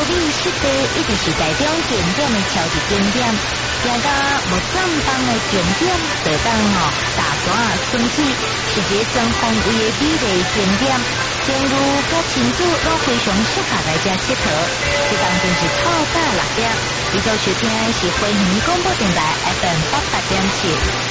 美湿地一直是台中景点的超级景点，行到无上方的景点，就当大山升起，是一个双峰位的美丽景点。正如甲亲子都非常适合来遮佚佗，这当真是透早6点。你所收听的是花莲广播电台 FM 88.7。